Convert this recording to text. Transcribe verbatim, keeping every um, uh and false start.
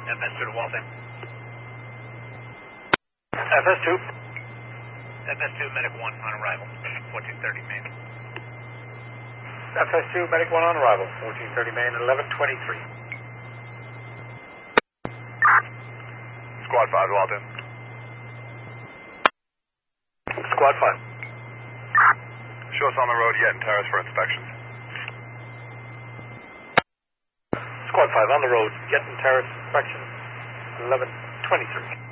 F S two to Waltham. F S two. F S two, Medic one on arrival, fourteen thirty Main. F S two, Medic one on arrival, fourteen thirty Main, eleven twenty-three. Squad five, Waltham. Squad five. Show us on the road yet in Terrace for inspections. Squad five on the road, Yetton Terrace inspection, eleven twenty-three.